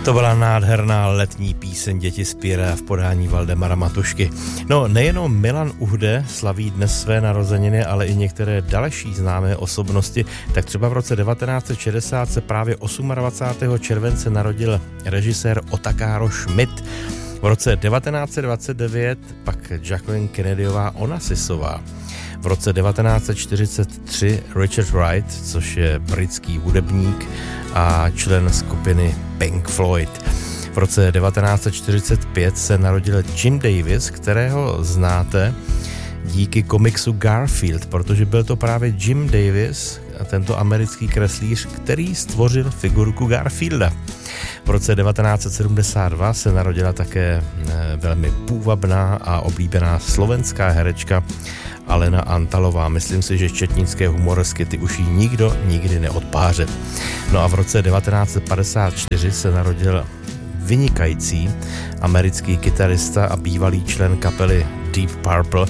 To byla nádherná letní píseň Děti z Piera v podání Valdemara Matušky. No, nejenom Milan Uhde slaví dnes své narozeniny, ale i některé další známé osobnosti. Tak třeba v roce 1960 se právě 28. července narodil režisér Otakaro Schmidt. V roce 1929 pak Jacqueline Kennedyová Onassisová. V roce 1943 Richard Wright, což je britský hudebník a člen skupiny Pink Floyd. V roce 1945 se narodil Jim Davis, kterého znáte díky komiksu Garfield, protože byl to právě Jim Davis, tento americký kreslíř, který stvořil figurku Garfielda. V roce 1972 se narodila také velmi půvabná a oblíbená slovenská herečka Alena Antalová. Myslím si, že četnické humoresky ty už jí nikdo nikdy neodpáře. No a v roce 1954 se narodil vynikající americký kytarista a bývalý člen kapely Deep Purple,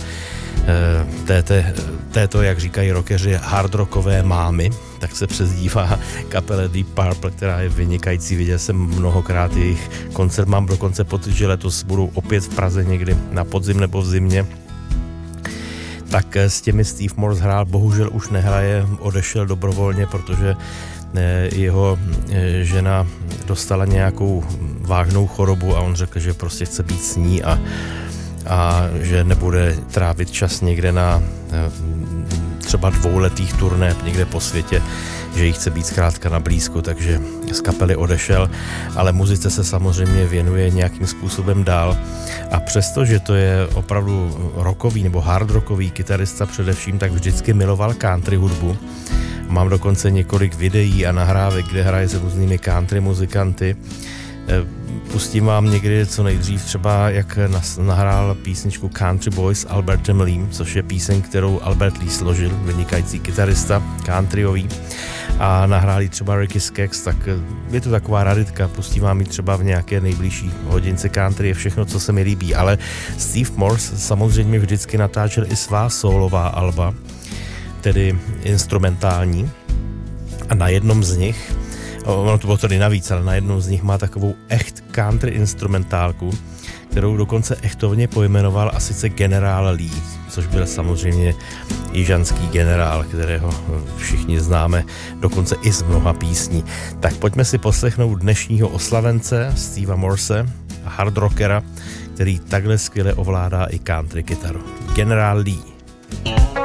této, jak říkají rockeři, hardrockové mámy, tak se přezdívá kapele Deep Purple, která je vynikající. Viděl jsem mnohokrát jejich koncert, mám dokonce pocit, že letos budou opět v Praze někdy na podzim nebo v zimě. Tak s těmi Steve Morse hrál, bohužel už nehraje, odešel dobrovolně, protože jeho žena dostala nějakou vážnou chorobu a on řekl, že prostě chce být s ní a že nebude trávit čas někde na třeba dvouletých turné někde po světě, že jí chce být zkrátka na blízku, takže z kapely odešel, ale muzice se samozřejmě věnuje nějakým způsobem dál a přesto, že to je opravdu rockový nebo hard rockový kytarista především, tak vždycky miloval country hudbu. Mám dokonce několik videí a nahrávek, kde hraje s různými country muzikanty. Pustím vám někdy co nejdřív třeba, jak nahrál písničku Country Boys s Albertem Leem, což je píseň, kterou Albert Lee složil, vynikající kytarista countryový, a nahráli třeba Ricky Skaggs, tak je to taková raritka, pustím vám ji třeba v nějaké nejbližší hodince country, je všechno, co se mi líbí, ale Steve Morse samozřejmě vždycky natáčel i svá solová alba, tedy instrumentální, a na jednom z nich, ono to bylo tady navíc, ale na jednom z nich má takovou echt country instrumentálku, kterou dokonce echtovně pojmenoval, a sice Generál Lee, což byl samozřejmě jižanský generál, kterého všichni známe, dokonce i z mnoha písní. Tak pojďme si poslechnout dnešního oslavence Steva Morse, hard rockera, který takhle skvěle ovládá i country kytaru. Generál Lee.